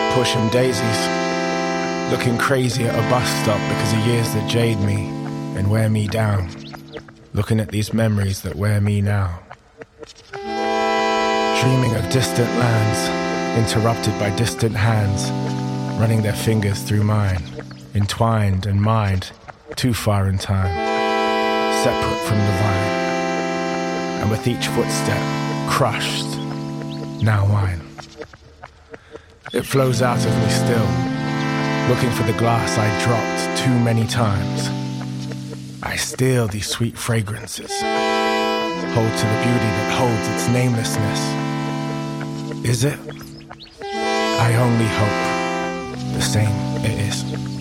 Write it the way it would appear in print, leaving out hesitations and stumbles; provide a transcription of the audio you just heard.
pushing daisies, looking crazy at a bus stop because of years that jade me and wear me down, looking at these memories that wear me now. Dreaming of distant lands, interrupted by distant hands, running their fingers through mine, entwined and mined, too far in time, separate from the vine. And with each footstep, crushed, now mine. It flows out of me still, looking for the glass I dropped too many times. I steal these sweet fragrances, hold to the beauty that holds its namelessness. Is it? I only hope the same it is.